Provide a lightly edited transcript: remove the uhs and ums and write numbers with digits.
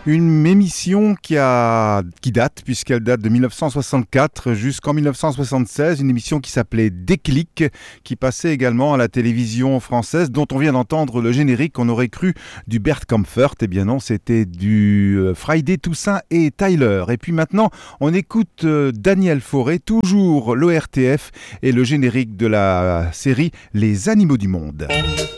Une émission qui date, puisqu'elle date de 1964 jusqu'en 1976, une émission qui s'appelait Déclic, qui passait également à la télévision française, dont on vient d'entendre le générique. On aurait cru du Bert Kaempfert, eh bien non, c'était du Friday Toussaint et Tyler. Et puis maintenant, on écoute Daniel Fauré, toujours l'ORTF, et le générique de la série Les Animaux du Monde.